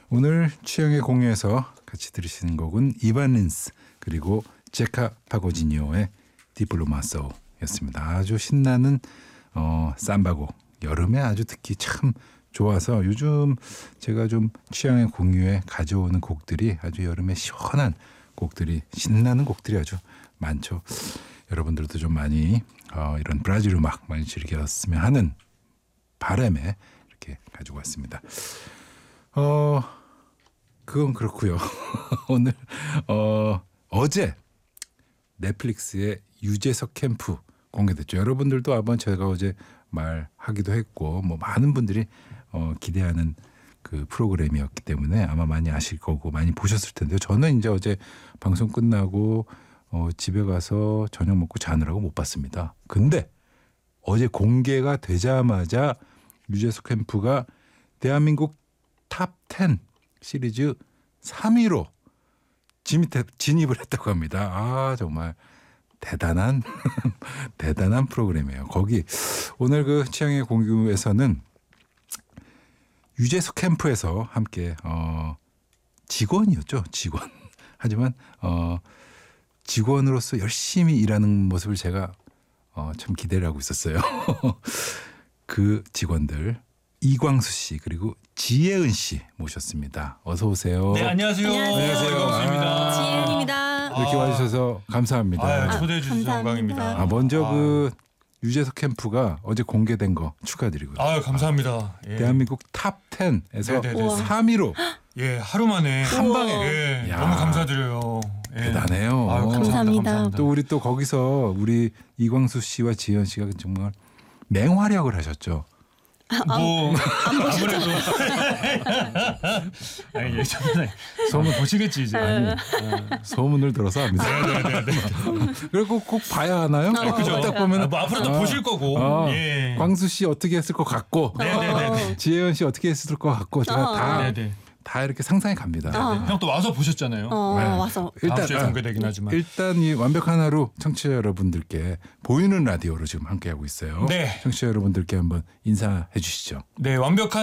오늘 취향의 공유에서 같이 들으시는 곡은 이바넨스 그리고 제카 파고지니오의 디플로마소였습니다. 아주 신나는 삼바곡, 여름에 아주 듣기 참 좋아서 요즘 제가 좀 취향의 공유에 가져오는 곡들이 아주 여름에 시원한 곡들이, 신나는 곡들이 아주 많죠. 여러분들도 좀 많이 이런 브라질 음악 많이 즐겼으면 하는 바람에 이렇게 가지고 왔습니다. 그건 그렇고요. 오늘 어제 넷플릭스의 유재석 캠프 공개됐죠. 여러분들도 한번 제가 어제 말하기도 했고 뭐 많은 분들이 기대하는 그 프로그램이었기 때문에 아마 많이 아실 거고 많이 보셨을 텐데요. 저는 이제 어제 방송 끝나고 집에 가서 저녁 먹고 자느라고 못 봤습니다. 근데 어제 공개가 되자마자 유재석 캠프가 대한민국 탑 10 시리즈 3위로 진입을 했다고 합니다. 아, 정말 대단한 대단한 프로그램이에요. 거기 오늘 그 취향의 공유에서는 유재석 캠프에서 함께 직원이었죠. 직원. 하지만 직원으로서 열심히 일하는 모습을 제가 참 기대를 하고 있었어요. 그 직원들 이광수 씨 그리고 지혜은 씨 모셨습니다. 어서 오세요. 네, 안녕하세요. 안녕하세요. 반갑습니다. 지혜은입니다. 이렇게 와주셔서 감사합니다. 초대해 주셔서 영광입니다. 먼저 그 유재석 캠프가 어제 공개된 거 축하드리고요. 감사합니다. 예. 대한민국 탑 10에서 네네네. 3위로 예, 하루 만에 한 방에. 예, 야. 너무 감사드려요. 예. 대단해요. 감사합니다. 또 우리 또 거기서 우리 이광수 씨와 지현 씨가 정말 맹활약을 하셨죠. 뭐 아무래도 아니 예전에 소문 보시겠지 이제. 소문을 들어서 합니다. 그리고 꼭 봐야 하나요? 그죠. 딱 보면 뭐 앞으로 또 보실 거고. 예. 광수 씨 어떻게 했을 것 같고, 네네네. 지혜은 씨 어떻게 했을 것 같고, 제가 다 이렇게 상상이 갑니다. 형 또 와서 보셨잖아요. 와서. 다음 주에 공개되긴 하지만. 일단 이 완벽한 하루 청취자 여러분들께 보이는 라디오로 지금 함께하고 있어요. 네. 청취자 여러분들께 한번 인사해 주시죠. 네, 완벽한